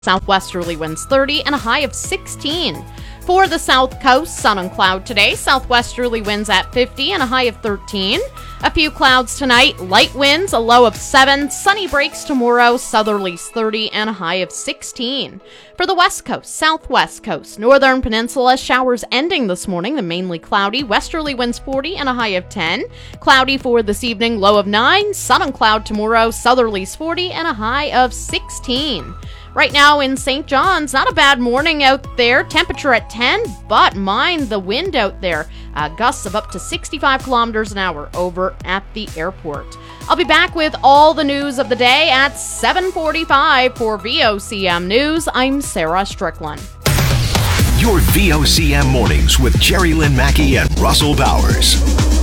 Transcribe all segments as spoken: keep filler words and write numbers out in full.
Southwesterly winds thirty and a high of sixteen. For the South Coast, sun and cloud today. Southwesterly winds at fifty and a high of thirteen. A few clouds tonight, light winds, a low of seven. Sunny breaks tomorrow, southerlies thirty and a high of sixteen. For the West Coast, Southwest Coast, Northern Peninsula, showers ending this morning, the mainly cloudy. Westerly winds forty and a high of ten. Cloudy for this evening, low of nine. Sun and cloud tomorrow, southerlies forty and a high of sixteen. Right now in Saint John's, not a bad morning out there. Temperature at ten, but mind the wind out there. Uh, gusts of up to sixty-five kilometers an hour over at the airport. I'll be back with all the news of the day at seven forty-five for V O C M News. I'm Sarah Strickland. Your V O C M Mornings with Jerry Lynn Mackey and Russell Bowers.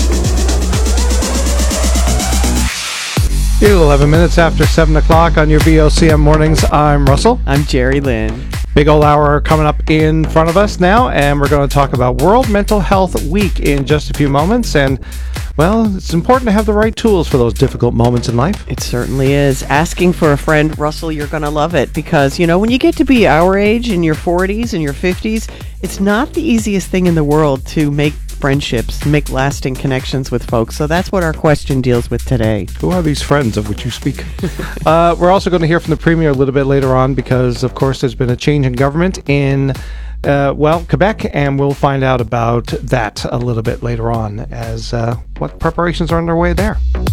eleven minutes after seven o'clock on your V O C M Mornings. I'm Russell. I'm Jerry Lynn. Big old hour coming up in front of us now, and we're going to talk about World Mental Health Week in just a few moments. And, well, it's important to have the right tools for those difficult moments in life. It certainly is. Asking for a friend, Russell, you're going to love it because, you know, when you get to be our age, in your forties and your fifties, it's not the easiest thing in the world to make friendships, make lasting connections with folks. So that's what our question deals with today. Who are these friends of which you speak? uh, we're also going to hear from the Premier a little bit later on because, of course, there's been a change in government in, uh, well, Quebec, and we'll find out about that a little bit later on as uh, what preparations are underway there.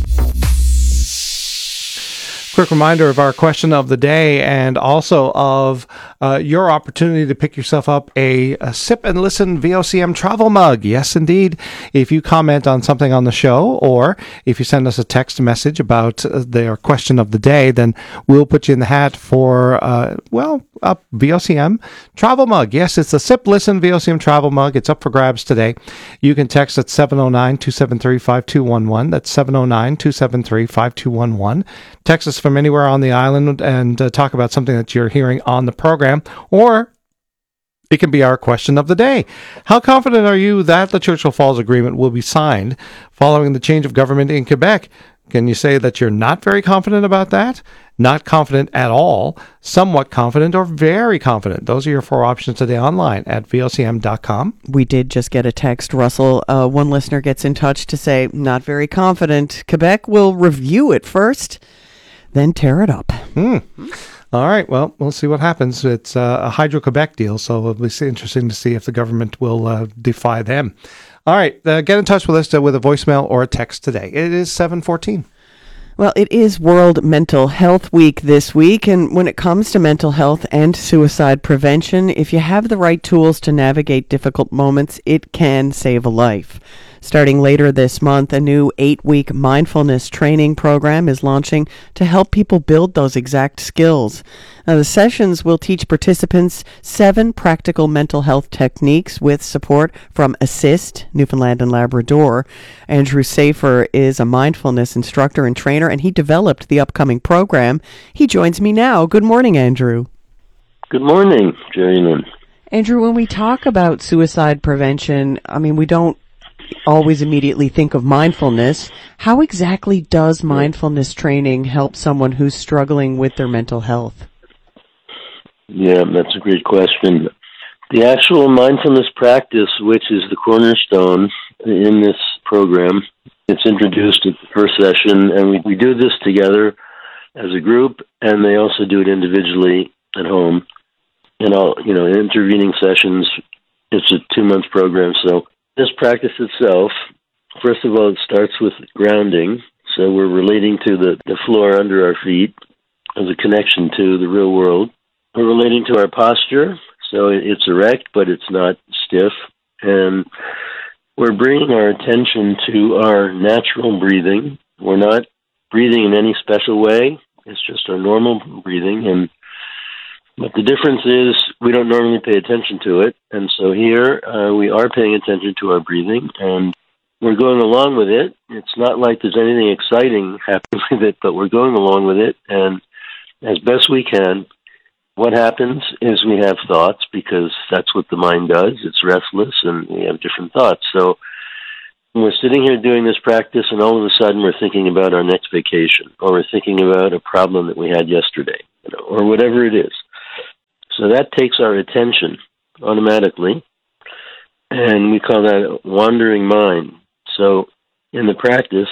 Quick reminder of our question of the day and also of uh, your opportunity to pick yourself up a, a Sip and Listen V O C M travel mug. Yes, indeed. If you comment on something on the show or if you send us a text message about uh, their question of the day, then we'll put you in the hat for, uh, well, a V O C M travel mug. Yes, it's a Sip Listen V O C M travel mug. It's up for grabs today. You can text at seven oh nine, two seven three, five two one one. That's seven oh nine, two seven three, five two one one. Text us from anywhere on the island and uh, talk about something that you're hearing on the program, or it can be our question of the day. How confident are you that the Churchill Falls Agreement will be signed following the change of government in Quebec? Can you say that you're not very confident about that? Not confident at all, somewhat confident, or very confident? Those are your four options today online at V O C M dot com. We did just get a text, Russell. Uh, one listener gets in touch to say, not very confident. Quebec will review it first, then tear it up. Hmm. All right. Well, we'll see what happens. It's uh, a Hydro-Quebec deal, so it'll be interesting to see if the government will uh, defy them. All right. Uh, get in touch with us uh, with a voicemail or a text today. It is seven fourteen. Well, it is World Mental Health Week this week, and when it comes to mental health and suicide prevention, if you have the right tools to navigate difficult moments, it can save a life. Starting later this month, a new eight-week mindfulness training program is launching to help people build those exact skills. Now, the sessions will teach participants seven practical mental health techniques with support from Assist, Newfoundland and Labrador. Andrew Safer is a mindfulness instructor and trainer, and he developed the upcoming program. He joins me now. Good morning, Andrew. Good morning, Jerry Lynn. Andrew, when we talk about suicide prevention, I mean, we don't always immediately think of mindfulness. How exactly does mindfulness training help someone who's struggling with their mental health? Yeah, that's a great question. The actual mindfulness practice, which is the cornerstone in this program, it's introduced at the first session, and we, we do this together as a group, and they also do it individually at home. And all, you know, intervening sessions, it's a two-month program, so this practice itself, first of all, it starts with grounding. So we're relating to the, the floor under our feet as a connection to the real world. We're relating to our posture. So it's erect, but it's not stiff. And we're bringing our attention to our natural breathing. We're not breathing in any special way. It's just our normal breathing. And But the difference is we don't normally pay attention to it. And so here uh, we are paying attention to our breathing, and we're going along with it. It's not like there's anything exciting happening with it, but we're going along with it. And as best we can, what happens is we have thoughts because that's what the mind does. It's restless and we have different thoughts. So we're sitting here doing this practice, and all of a sudden we're thinking about our next vacation, or we're thinking about a problem that we had yesterday, you know, or whatever it is. So that takes our attention automatically, and we call that a wandering mind. So in the practice,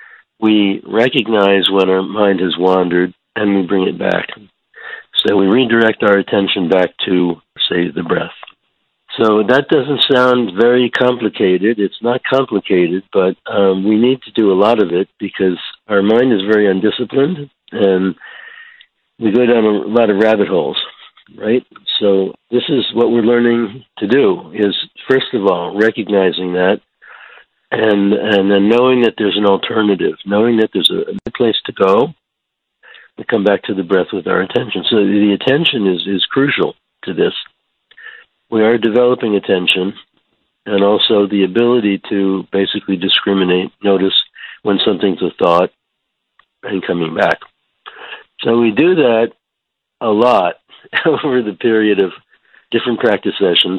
we recognize when our mind has wandered, and we bring it back. So we redirect our attention back to, say, the breath. So that doesn't sound very complicated. It's not complicated, but um, we need to do a lot of it because our mind is very undisciplined, and we go down a lot of rabbit holes, right? So this is what we're learning to do, is first of all, recognizing that, and and then knowing that there's an alternative, knowing that there's a, a place to go. We come back to the breath with our attention. So the attention is, is crucial to this. We are developing attention and also the ability to basically discriminate, notice when something's a thought and coming back. So we do that a lot over the period of different practice sessions.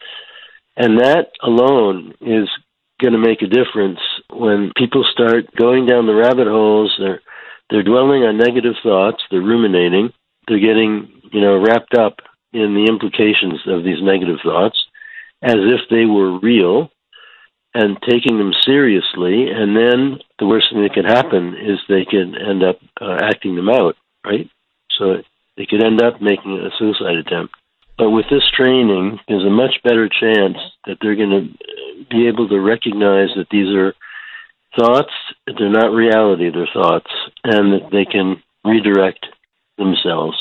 And that alone is going to make a difference when people start going down the rabbit holes. They're, they're dwelling on negative thoughts. They're ruminating. They're getting, you know, wrapped up in the implications of these negative thoughts as if they were real and taking them seriously. And then the worst thing that could happen is they could end up uh, acting them out, right? So they could end up making a suicide attempt. But with this training, there's a much better chance that they're going to be able to recognize that these are thoughts, that they're not reality, they're thoughts, and that they can redirect themselves.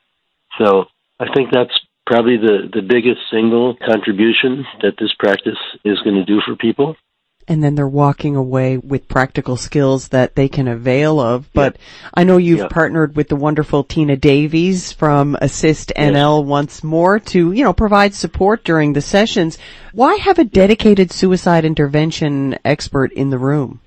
So I think that's probably the, the biggest single contribution that this practice is going to do for people. And then they're walking away with practical skills that they can avail of. But yeah. I know you've yeah. partnered with the wonderful Tina Davies from Assist N L yes. once more to, you know, provide support during the sessions. Why have a dedicated suicide intervention expert in the room?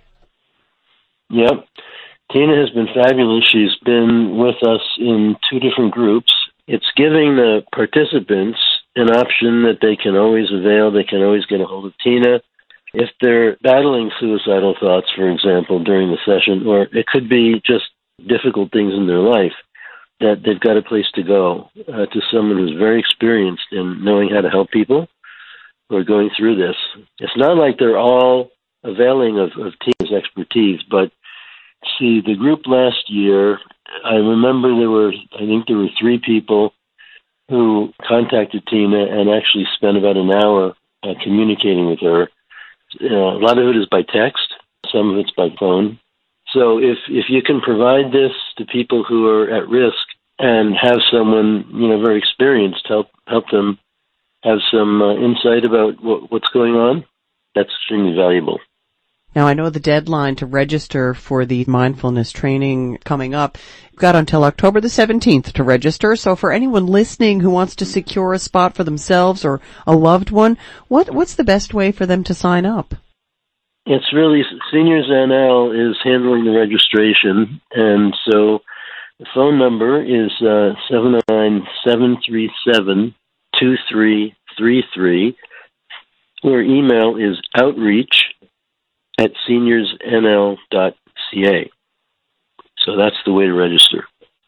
Yep. Tina has been fabulous. She's been with us in two different groups. It's giving the participants an option that they can always avail. They can always get a hold of Tina. If they're battling suicidal thoughts, for example, during the session, or it could be just difficult things in their life, that they've got a place to go uh, to someone who's very experienced in knowing how to help people who are going through this. It's not like they're all availing of, of Tina's expertise, but see, the group last year, I remember there were, I think there were three people who contacted Tina and actually spent about an hour uh, communicating with her. You know, a lot of it is by text, some of it's by phone. So if if you can provide this to people who are at risk and have someone, you know, very experienced help help them have some uh, insight about what, what's going on, that's extremely valuable. Now, I know the deadline to register for the mindfulness training coming up. You've got until October the seventeenth to register. So for anyone listening who wants to secure a spot for themselves or a loved one, what what's the best way for them to sign up? It's really, Seniors N L is handling the registration. And so the phone number is uh, seven oh nine, seven three seven, two three three three. Our email is outreach at seniors n l dot c a. So that's the way to register.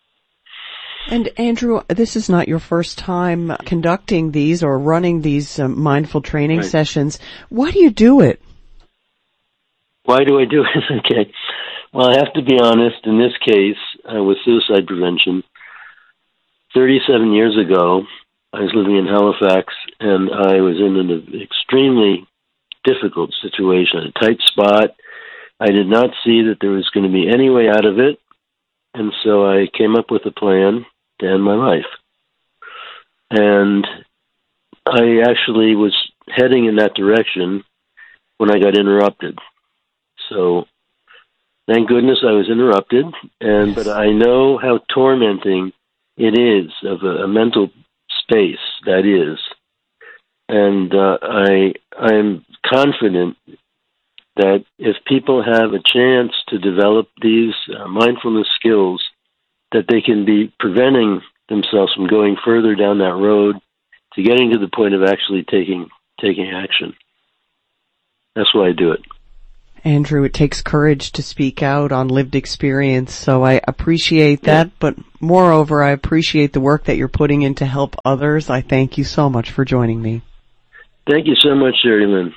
And Andrew, this is not your first time conducting these or running these um, mindful training right. sessions. Why do you do it? Why do I do it? Okay. Well, I have to be honest. In this case, uh, with suicide prevention, thirty-seven years ago, I was living in Halifax, and I was in an extremely difficult situation, a tight spot. I did not see that there was going to be any way out of it, and so I came up with a plan to end my life. And I actually was heading in that direction when I got interrupted. So thank goodness I was interrupted, and but I know how tormenting it is of a, a mental space that is. And uh, I I'm confident that if people have a chance to develop these uh, mindfulness skills, that they can be preventing themselves from going further down that road to getting to the point of actually taking taking action. That's why I do it. Andrew, it takes courage to speak out on lived experience, so I appreciate that, yeah. But moreover, I appreciate the work that you're putting in to help others. I thank you so much for joining me. Thank you so much, Sherry Lynn.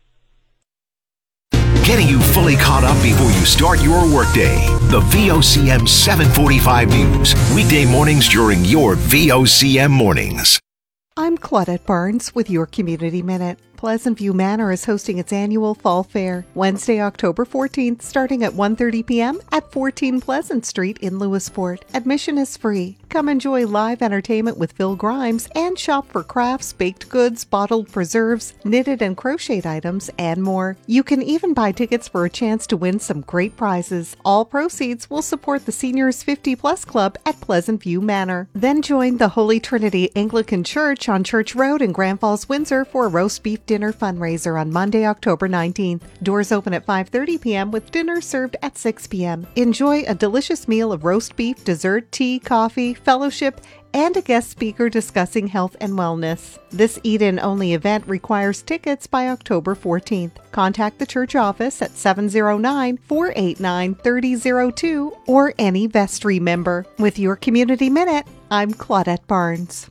Getting you fully caught up before you start your workday. The V O C M seven forty-five News. Weekday mornings during your V O C M mornings. I'm Claudette Barnes with your Community Minute. Pleasant View Manor is hosting its annual Fall Fair, Wednesday, October fourteenth, starting at one thirty p.m. at fourteen Pleasant Street in Lewisport. Admission is free. Come enjoy live entertainment with Phil Grimes and shop for crafts, baked goods, bottled preserves, knitted and crocheted items, and more. You can even buy tickets for a chance to win some great prizes. All proceeds will support the Seniors fifty plus Club at Pleasant View Manor. Then join the Holy Trinity Anglican Church on Church Road in Grand Falls, Windsor for a roast beef dinner fundraiser on Monday, October nineteenth. Doors open at five thirty p.m. with dinner served at six p.m. Enjoy a delicious meal of roast beef, dessert, tea, coffee, fellowship, and a guest speaker discussing health and wellness. This eat-in only event requires tickets by October fourteenth. Contact the church office at seven oh nine, four eight nine, three oh oh two or any vestry member. With your Community Minute, I'm Claudette Barnes.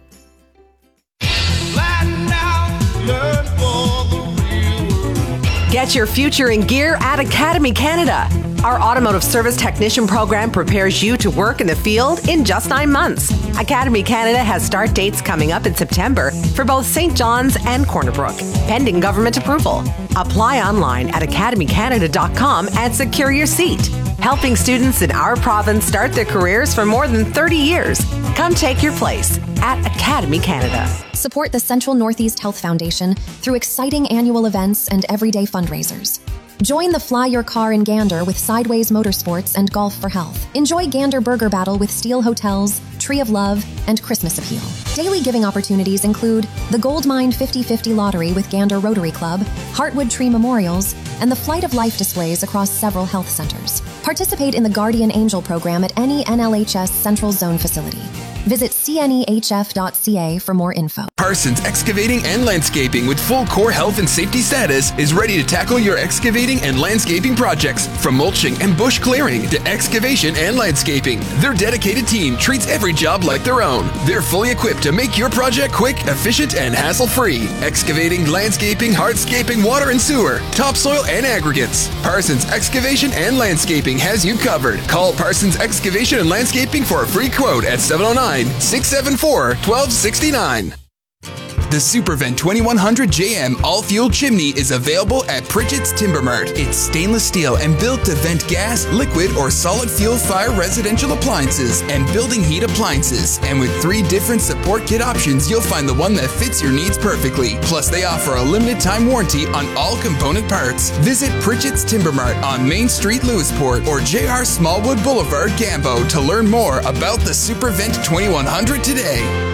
Get your future in gear at Academy Canada. Our automotive service technician program prepares you to work in the field in just nine months. Academy Canada has start dates coming up in September for both Saint John's and Corner Brook, pending government approval. Apply online at academy canada dot com and secure your seat. Helping students in our province start their careers for more than thirty years. Come take your place at Academy Canada. Support the Central Northeast Health Foundation through exciting annual events and everyday fundraisers. Join the Fly Your Car in Gander with Sideways Motorsports and Golf for Health. Enjoy Gander Burger Battle with Steel Hotels, Tree of Love, and Christmas Appeal. Daily giving opportunities include the Gold Mine fifty fifty Lottery with Gander Rotary Club, Heartwood Tree Memorials, and the Flight of Life displays across several health centers. Participate in the Guardian Angel program at any N L H S Central Zone facility. Visit c n e h f dot c a for more info. Parsons Excavating and Landscaping with full core health and safety status is ready to tackle your excavating and landscaping projects. From mulching and bush clearing to excavation and landscaping, their dedicated team treats every job like their own. They're fully equipped to make your project quick, efficient, and hassle-free. Excavating, landscaping, hardscaping, water and sewer, topsoil and aggregates. Parsons Excavation and Landscaping has you covered. Call Parsons Excavation and Landscaping for a free quote at seven oh nine, six seven four, one two six nine. The Supervent twenty-one hundred J M all-fuel chimney is available at Pritchett's Timber Mart. It's stainless steel and built to vent gas, liquid, or solid fuel fire residential appliances and building heat appliances. And with three different support kit options, you'll find the one that fits your needs perfectly. Plus, they offer a limited time warranty on all component parts. Visit Pritchett's Timber Mart on Main Street, Lewisport, or J R Smallwood Boulevard, Gambo to learn more about the Supervent twenty-one hundred today.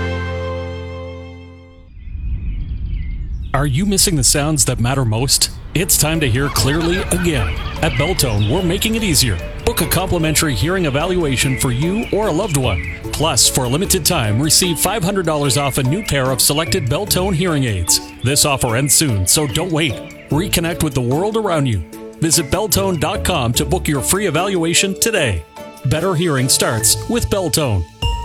Are you missing the sounds that matter most? It's time to hear clearly again. At Belltone, we're making it easier. Book a complimentary hearing evaluation for you or a loved one. Plus, for a limited time, receive five hundred dollars off a new pair of selected Belltone hearing aids. This offer ends soon, so don't wait. Reconnect with the world around you. Visit Belltone dot com to book your free evaluation today. Better hearing starts with Belltone.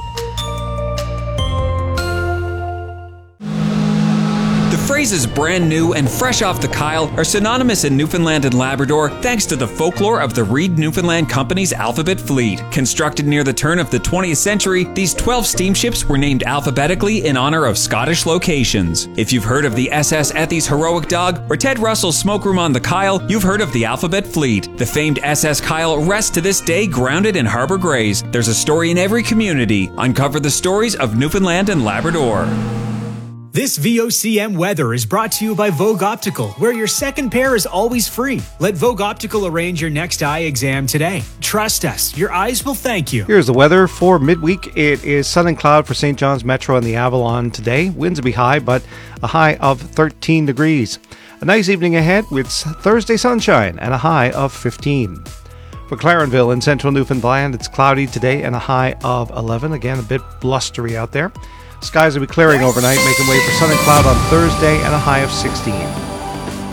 The phrases brand new and fresh off the Kyle are synonymous in Newfoundland and Labrador thanks to the folklore of the Reed Newfoundland Company's Alphabet Fleet. Constructed near the turn of the twentieth century, these twelve steamships were named alphabetically in honor of Scottish locations. If you've heard of the S S Ethy's Heroic Dog or Ted Russell's Smoke Room on the Kyle, you've heard of the Alphabet Fleet. The famed S S Kyle rests to this day grounded in Harbor Grays. There's a story in every community. Uncover the stories of Newfoundland and Labrador. This V O C M weather is brought to you by Vogue Optical, where your second pair is always free. Let Vogue Optical arrange your next eye exam today. Trust us, your eyes will thank you. Here's the weather for midweek. It is sun and cloud for Saint John's Metro and the Avalon today. Winds will be high, but a high of thirteen degrees. A nice evening ahead with Thursday sunshine and a high of fifteen. For Clarenville in central Newfoundland, it's cloudy today and a high of eleven. Again, a bit blustery out there. Skies will be clearing overnight, making way for sun and cloud on Thursday and a high of sixteen.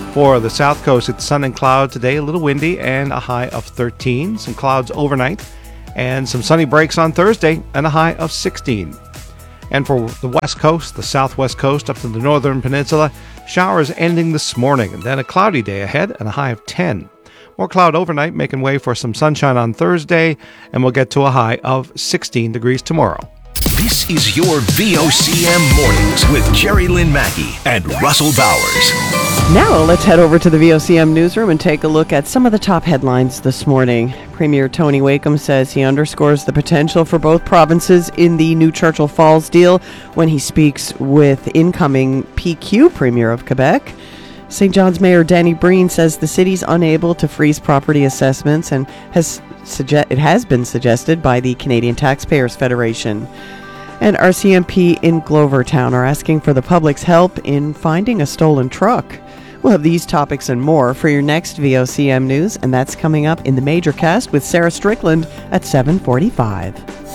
For the South Coast, it's sun and cloud today, a little windy, and a high of thirteen. Some clouds overnight, and some sunny breaks on Thursday, and a high of sixteen. And for the West Coast, the Southwest Coast, up to the Northern Peninsula, showers ending this morning, and then a cloudy day ahead, and a high of ten. More cloud overnight, making way for some sunshine on Thursday, and we'll get to a high of sixteen degrees tomorrow. This is your V O C M Mornings with Jerry Lynn Mackey and Russell Bowers. Now let's head over to the V O C M newsroom and take a look at some of the top headlines this morning. Premier Tony Wakeham says he underscores the potential for both provinces in the new Churchill Falls deal when he speaks with incoming P Q Premier of Quebec. Saint John's Mayor Danny Breen says the city's unable to freeze property assessments and has suge- it has been suggested by the Canadian Taxpayers Federation. And R C M P in Glovertown are asking for the public's help in finding a stolen truck. We'll have these topics and more for your next V O C M News, and that's coming up in the Major Cast with Sarah Strickland at seven forty-five.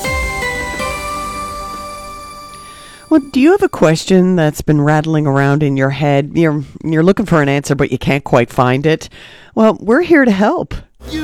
Well, do you have a question that's been rattling around in your head? You're, you're looking for an answer, but you can't quite find it? Well, we're here to help.